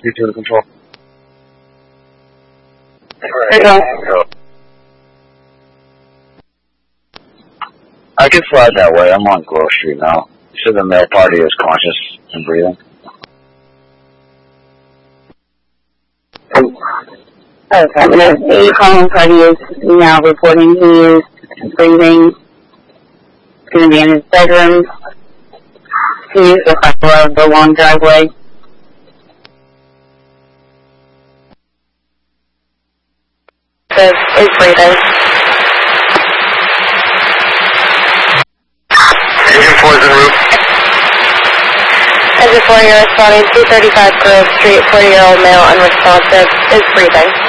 speak to the control. I can fly that way. I'm on Grove Street now. So the male party is conscious and breathing. Okay, the calling party is now reporting he is breathing. He's going to be in his bedroom. He is the front of the long driveway. Is breathing. Engine 4 is en route. Engine 4, you're responding 235 Grove Street, 40-year-old male unresponsive, is breathing.